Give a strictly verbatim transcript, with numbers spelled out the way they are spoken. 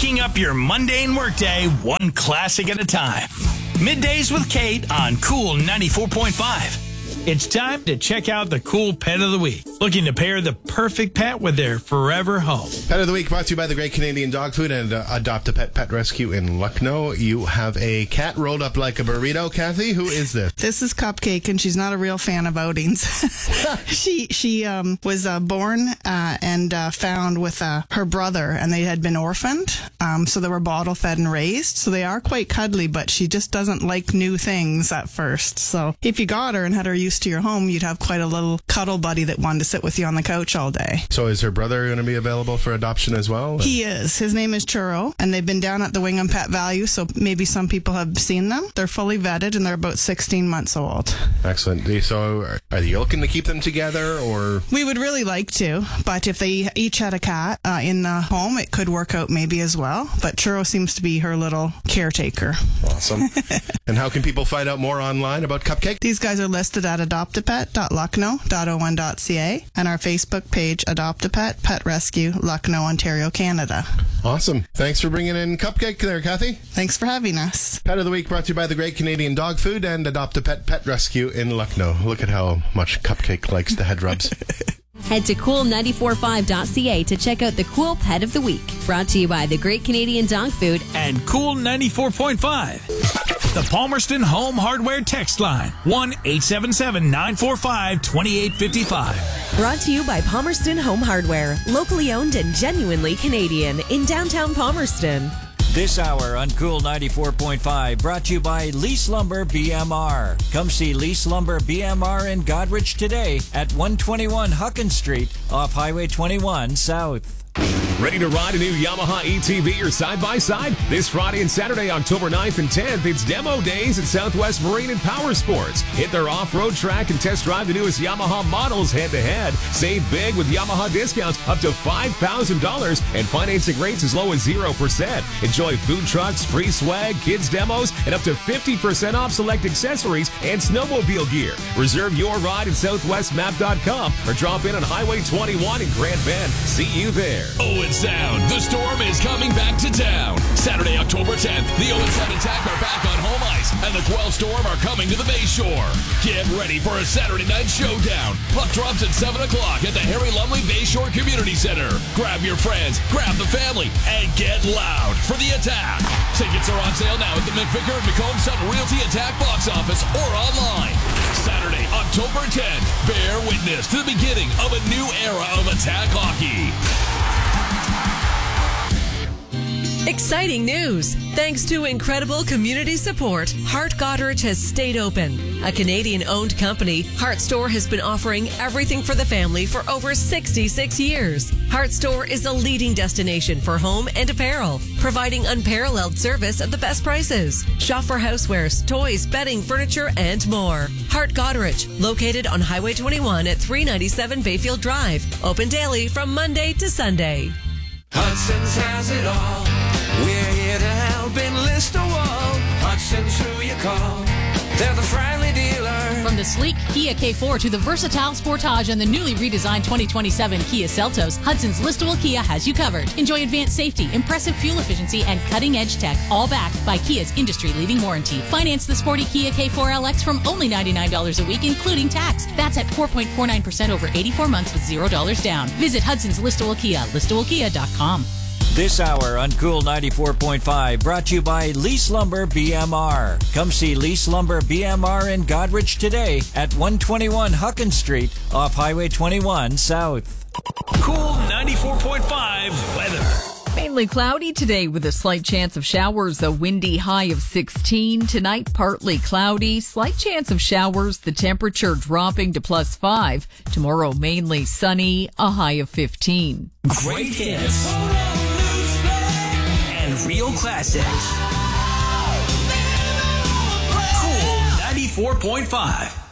shaking up your mundane workday one classic at a time. Middays with Kate on Cool ninety-four point five. It's time to check out the cool pet of the week. Looking to pair the perfect pet with their forever home. Pet of the week brought to you by the Great Canadian Dog Food and uh, Adopt a Pet Pet Rescue in Lucknow. You have a cat rolled up like a burrito. Kathy, who is this? This is Cupcake, and she's not a real fan of outings. she she um, was uh, born uh, and uh, found with uh, her brother, and they had been orphaned. Um, so they were bottle fed and raised. So they are quite cuddly, but she just doesn't like new things at first. So if you got her and had her used to your home, you'd have quite a little cuddle buddy that wanted to sit with you on the couch all day. So is her brother going to be available for adoption as well? He is. His name is Churro, and they've been down at the Wingham Pet Value, so maybe some people have seen them. They're fully vetted, and they're about sixteen months old. Excellent. So are you looking to keep them together, or? We would really like to, but if they each had a cat uh, in the home, it could work out maybe as well. But Churro seems to be her little caretaker. Awesome. And how can people find out more online about Cupcake? These guys are listed at adopt a pet dot lucknow dot oh one dot c a and our Facebook page, Adopt a Pet Pet Rescue, Lucknow, Ontario, Canada. Awesome. Thanks for bringing in Cupcake there, Kathy. Thanks for having us. Pet of the week brought to you by the Great Canadian Dog Food and Adopt a Pet Pet Rescue in Lucknow. Look at how much Cupcake likes the head rubs. Head to cool nine four five dot c a to check out the cool pet of the week. Brought to you by the Great Canadian Dog Food and Cool ninety-four point five. The Palmerston Home Hardware text line, one eight seven seven, nine four five, two eight five five. Brought to you by Palmerston Home Hardware, locally owned and genuinely Canadian in downtown Palmerston. This hour on Cool ninety-four point five brought to you by Lease Lumber B M R. Come see Lease Lumber B M R in Godrich today at one twenty-one Hucken Street off Highway twenty-one South. Ready to ride a new Yamaha E T V or side-by-side? This Friday and Saturday, October ninth and tenth, it's demo days at Southwest Marine and Power Sports. Hit their off-road track and test drive the newest Yamaha models head-to-head. Save big with Yamaha discounts up to five thousand dollars and financing rates as low as zero percent. Enjoy food trucks, free swag, kids demos, and up to fifty percent off select accessories and snowmobile gear. Reserve your ride at southwest map dot com or drop in on Highway twenty-one in Grand Bend. See you there. Owen Sound, the Storm is coming back to town. Saturday, October tenth, the Owen Sound Attack are back on home ice, and the Quell Storm are coming to the Bay Shore. Get ready for a Saturday night showdown. Puck drops at seven o'clock at the Harry Lumley Bay Shore Community Center. Grab your friends, grab the family, and get loud for the Attack. Tickets are on sale now at the McVicker and McComb Sutton Realty Attack box office or online. Saturday, October tenth, bear witness to the beginning of a new era of Attack hockey. Exciting news! Thanks to incredible community support, Hart Goderich has stayed open. A Canadian-owned company, Hart Store has been offering everything for the family for over sixty-six years. Hart Store is a leading destination for home and apparel, providing unparalleled service at the best prices. Shop for housewares, toys, bedding, furniture, and more. Hart Goderich, located on Highway twenty-one at three ninety-seven Bayfield Drive. Open daily from Monday to Sunday. Hudson's has it all. We're here to help enlist a wall. Hudson's who you call. They're the friendly dealer. From the sleek Kia K four to the versatile Sportage and the newly redesigned twenty twenty-seven Kia Seltos, Hudson's listable Kia has you covered. Enjoy advanced safety, impressive fuel efficiency, and cutting-edge tech, all backed by Kia's industry-leading warranty. Finance the sporty Kia K four L X from only ninety-nine dollars a week, including tax. That's at four point four nine percent over eighty-four months with zero dollars down. Visit Hudson's listable Kia, listable kia dot com. This hour on Cool ninety-four point five brought to you by Lease Lumber B M R. Come see Lease Lumber B M R in Godrich today at one twenty-one Hucken Street off Highway twenty-one South. Cool ninety-four point five weather. Mainly cloudy today with a slight chance of showers, a windy high of sixteen. Tonight, partly cloudy, slight chance of showers, the temperature dropping to plus five. Tomorrow, mainly sunny, a high of fifteen. Great hits and real classics. Cool ninety-four point five.